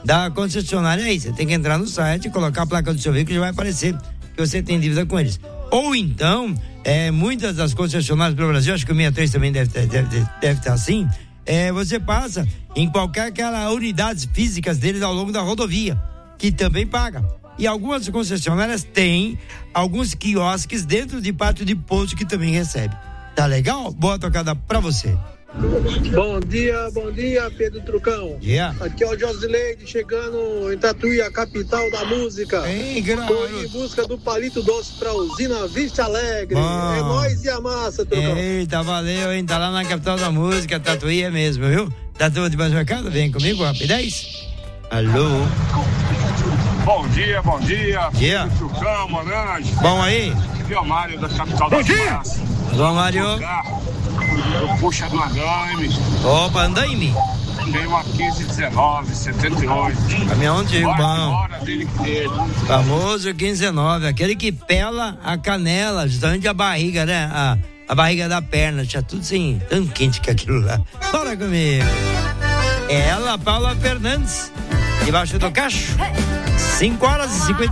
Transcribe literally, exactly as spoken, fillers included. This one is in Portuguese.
da concessionária aí. Você tem que entrar no site, colocar a placa do seu veículo e já vai aparecer que você tem dívida com eles. Ou então, é, muitas das concessionárias do Brasil, acho que o sessenta e três também deve ter, deve, deve ter assim, é, você passa em qualquer aquela unidades físicas deles ao longo da rodovia, que também paga. E algumas concessionárias têm alguns quiosques dentro de pátio de posto que também recebe. Tá legal? Boa tocada pra você. Bom dia, bom dia, Pedro Trucão. Yeah. Aqui é o Josileide chegando em Tatuí, a capital da música. Ei, Tô em busca do palito doce pra usina Vista Alegre. Bom. É nóis e a massa, Trucão. Eita, valeu, hein? Tá lá na capital da música, Tatuí é mesmo, viu? Tatuí de mais mercado, vem comigo, rapidez. Alô? Bom dia, bom dia. Dia. Trucão, Manange. Bom aí? Aqui é o Mário da capital da praça. Bom, Mário. Eu puxo do andaime. Opa, andaime. Tem uma quinze dezenove, setenta e oito. Caminhão antigo, bom. Bora dele que dele. Famoso quinze dezenove, aquele que pela a canela, justamente a barriga, né? A, a barriga da perna, tinha tudo assim, tão quente que aquilo lá. Bora comigo. Ela, Paula Fernandes, debaixo do cacho. cinco horas e cinquenta